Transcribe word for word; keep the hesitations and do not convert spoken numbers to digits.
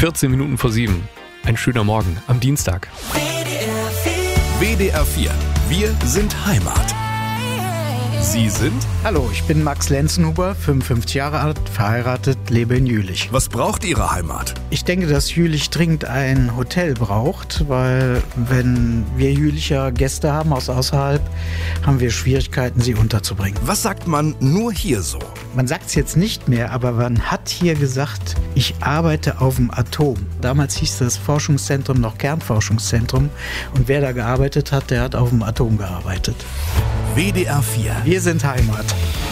vierzehn Minuten vor sieben. Ein schöner Morgen am Dienstag. W D R vier. Wir sind Heimat. Sie sind? Hallo, ich bin Max Lenzenhuber, fünfundfünfzig Jahre alt, verheiratet, lebe in Jülich. Was braucht Ihre Heimat? Ich denke, dass Jülich dringend ein Hotel braucht, weil wenn wir Jülicher Gäste haben aus außerhalb, haben wir Schwierigkeiten, sie unterzubringen. Was sagt man nur hier so? Man sagt es jetzt nicht mehr, aber man hat hier gesagt, ich arbeite auf dem Atom. Damals hieß das Forschungszentrum noch Kernforschungszentrum und wer da gearbeitet hat, der hat auf dem Atom gearbeitet. W D R vier. Wir sind Heimat.